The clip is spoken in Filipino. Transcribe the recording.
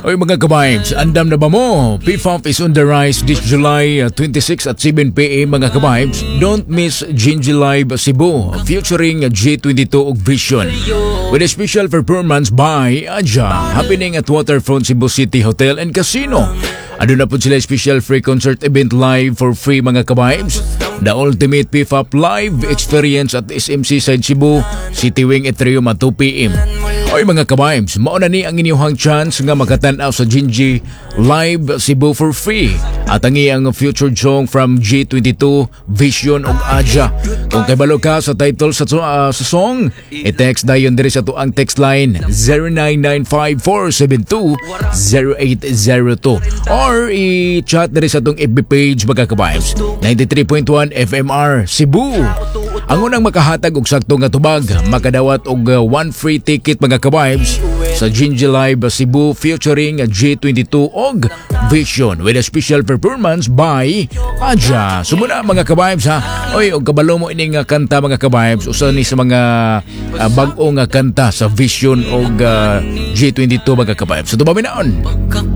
Oy mga ka-vibes, andam na ba mo? P-Funk is on the rise this July 26 at 7 p.m. mga ka-vibes. Don't miss Gingy Live Cebu featuring G22 ug Vision with a special performance by Aja happening at Waterfront Cebu City Hotel and Casino. Ano na po sila special free concert event live for free mga ka-vibes. The ultimate P-Funk live experience at SMC Side Cebu City Wing Atrium at 2 p.m. Oy mga ka-vibes, mauna ni ang inyong chance nga makatanaw sa Gingy Live Cebu for free. At ang iyang future song from G22, Vision ug Aja. Kung kaibalo ka sa title sa song, i-text dayon diri sa tuang text line 0995-472-0802 or i-chat diri sa tong FB page mga ka-vibes 93.1 FMR Cebu. Ang unang makahatag og sakto nga tubag makadawat og one free ticket mga ka-vibes sa Gingy Live Cebu featuring G22 og Vision with a special performance by Aja. Sumuna mga ka-vibes ha. Oy, og kabalo mo ini nga kanta mga ka-vibes usa ni sa mga bag-o nga kanta sa Vision og G22 mga ka-vibes. So tubabi naon.